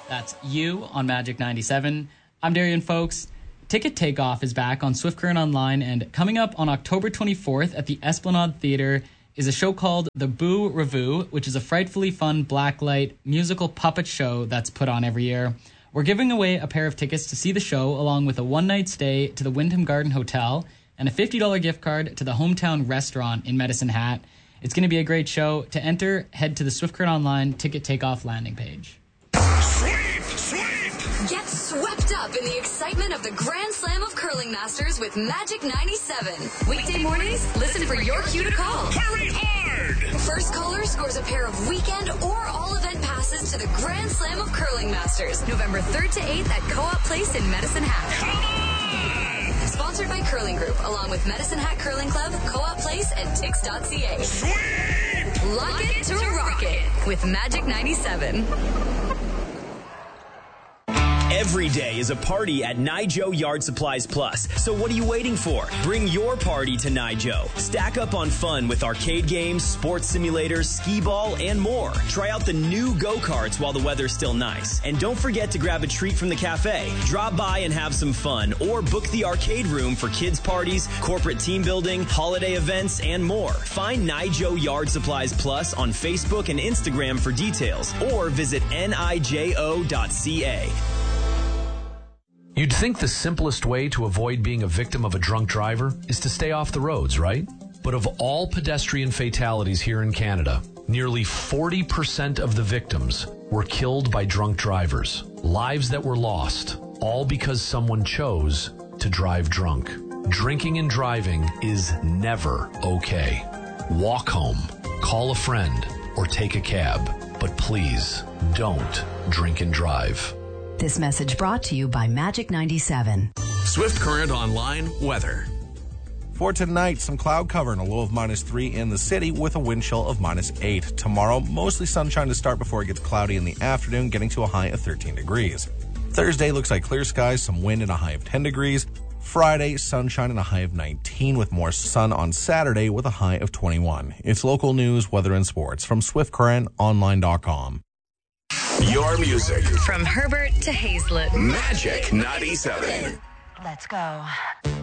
That's You on Magic 97. I'm Darian, folks. Ticket Takeoff is back on Swift Current Online, and coming up on October 24th at the Esplanade Theatre is a show called The Boo Revue, which is a frightfully fun blacklight musical puppet show that's put on every year. We're giving away a pair of tickets to see the show, along with a one-night stay to the Wyndham Garden Hotel and a $50 gift card to the Hometown Restaurant in Medicine Hat. It's going to be a great show. To enter, head to the Swift Current Online Ticket Takeoff landing page. Get swept up in the excitement of the Grand Slam of Curling Masters with Magic 97. Weekday mornings, listen for your cue to call. Hurry hard! First caller scores a pair of weekend or all-event passes to the Grand Slam of Curling Masters, November 3rd to 8th at Co-op Place in Medicine Hat. Come on! Sponsored by Curling Group, along with Medicine Hat Curling Club, Co-op Place, and Tix.ca. Sweep! Lock it to rock it with Magic 97. Every day is a party at Nijo Yard Supplies Plus. So what are you waiting for? Bring your party to Nijo. Stack up on fun with arcade games, sports simulators, skee ball, and more. Try out the new go-karts while the weather's still nice. And don't forget to grab a treat from the cafe. Drop by and have some fun, or book the arcade room for kids' parties, corporate team building, holiday events, and more. Find Nijo Yard Supplies Plus on Facebook and Instagram for details, or visit nijo.ca. You'd think the simplest way to avoid being a victim of a drunk driver is to stay off the roads, right? But of all pedestrian fatalities here in Canada, nearly 40% of the victims were killed by drunk drivers. Lives that were lost, all because someone chose to drive drunk. Drinking and driving is never okay. Walk home, call a friend, or take a cab. But please, don't drink and drive. This message brought to you by Magic 97. Swift Current Online weather. For tonight, some cloud cover and a low of -3 in the city with a wind chill of -8. Tomorrow, mostly sunshine to start before it gets cloudy in the afternoon, getting to a high of 13 degrees. Thursday looks like clear skies, some wind and a high of 10 degrees. Friday, sunshine and a high of 19 with more sun on Saturday with a high of 21. It's local news, weather, and sports from SwiftCurrentOnline.com. Your music. From Herbert to Hazlet. Magic 97. Let's go.